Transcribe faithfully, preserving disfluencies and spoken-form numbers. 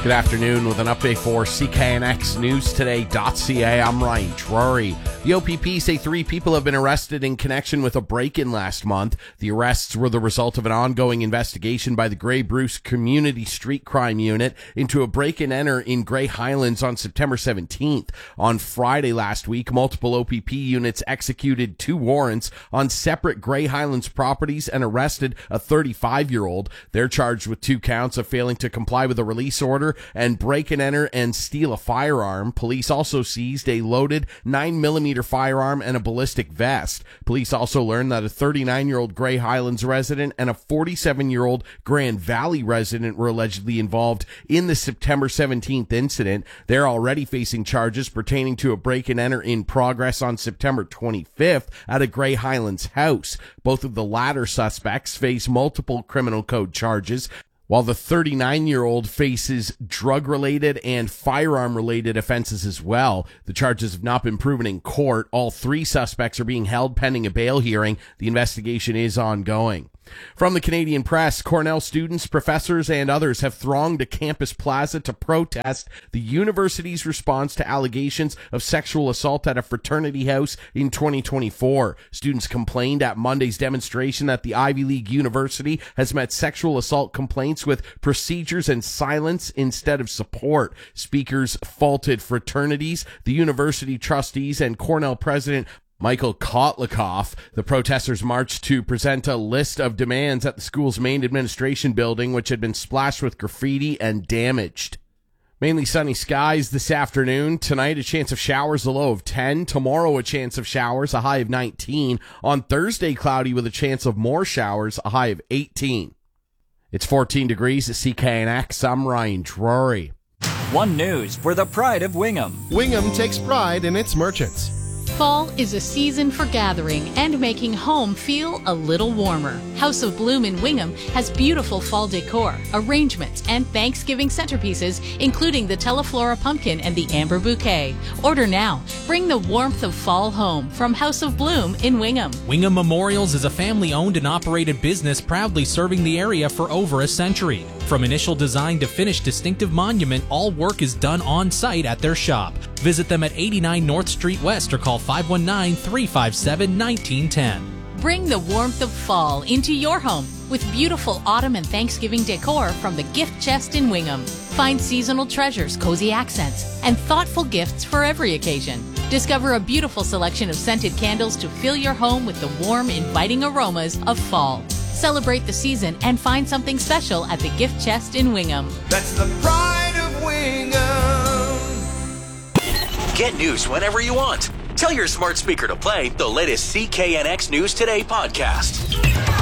Good afternoon with an update for C K N X News Today.ca. I'm Ryan Drury. The O P P say three people have been arrested in connection with a break-in last month. The arrests were the result of an ongoing investigation by the Grey Bruce Community Street Crime Unit into a break-and-enter in Grey Highlands on September seventeenth. On Friday last week, multiple O P P units executed two warrants on separate Grey Highlands properties and arrested a thirty-five-year-old. They're charged with two counts of failing to comply with a release order and break and enter and steal a firearm. Police also seized a loaded nine millimeter firearm and a ballistic vest. Police also learned that a thirty-nine-year-old Grey Highlands resident and a forty-seven-year-old Grand Valley resident were allegedly involved in the September seventeenth incident. They're already facing charges pertaining to a break and enter in progress on September twenty-fifth at a Grey Highlands house. Both of the latter suspects face multiple criminal code charges, while the thirty-nine-year-old faces drug-related and firearm-related offenses as well. The charges have not been proven in court. All three suspects are being held pending a bail hearing. The investigation is ongoing. From the Canadian Press, Cornell students, professors, and others have thronged to Campus Plaza to protest the university's response to allegations of sexual assault at a fraternity house in twenty twenty-four. Students complained at Monday's demonstration that the Ivy League university has met sexual assault complaints with procedures and silence instead of support. Speakers faulted fraternities, the university trustees, and Cornell president Michael Kotlikoff. The protesters marched to present a list of demands at the school's main administration building, which had been splashed with graffiti and damaged. Mainly sunny skies this afternoon. Tonight, a chance of showers, a low of ten. Tomorrow, a chance of showers, a high of nineteen. On Thursday, cloudy with a chance of more showers, a high of eighteen. It's fourteen degrees at C K N X. I'm Ryan Drury. One News for the pride of Wingham. Wingham takes pride in its merchants. Fall is a season for gathering and making home feel a little warmer. House of Bloom in Wingham has beautiful fall decor, arrangements, and Thanksgiving centerpieces, including the Teleflora pumpkin and the amber bouquet. Order now. Bring the warmth of fall home from House of Bloom in Wingham. Wingham Memorials is a family-owned and operated business proudly serving the area for over a century. From initial design to finished distinctive monument, all work is done on-site at their shop. Visit them at eighty-nine North Street West or call five one nine, three five seven, one nine one zero. Bring the warmth of fall into your home with beautiful autumn and Thanksgiving decor from the Gift Chest in Wingham. Find seasonal treasures, cozy accents, and thoughtful gifts for every occasion. Discover a beautiful selection of scented candles to fill your home with the warm, inviting aromas of fall. Celebrate the season and find something special at the Gift Chest in Wingham. That's the pride of Wingham. Get news whenever you want. Tell your smart speaker to play the latest C K N X News Today podcast.